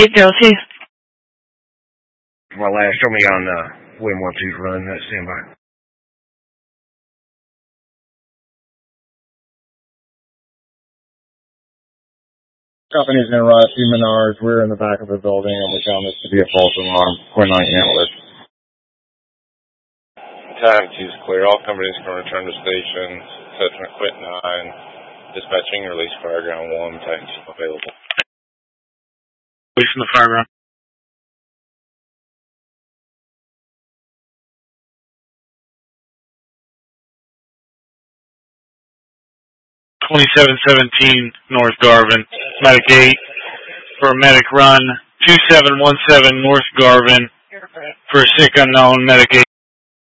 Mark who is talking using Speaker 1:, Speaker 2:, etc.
Speaker 1: 802.
Speaker 2: My last, show me on William 1-2's run, that's standby.
Speaker 3: Company's in Rusty Menards. We're in the back of the building, and we found this to be a false alarm. Quinn 9 Antler.
Speaker 4: Time 2's clear. All companies can return to stations. Settlement quit 9. Dispatching, release fireground 1. Taxi available.
Speaker 5: Releasing the fireground. (2717) North Garvin. Medic 8 for a medic run. 2717 North Garvin for a sick unknown. Medic 8.